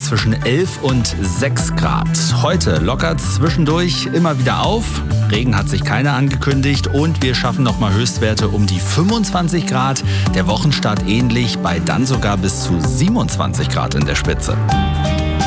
zwischen 11 und 6 Grad. Heute lockert zwischendurch immer wieder auf. Regen hat sich keiner angekündigt und wir schaffen nochmal Höchstwerte um die 25 Grad. Der Wochenstart ähnlich, bei dann sogar bis zu 27 Grad in der Spitze.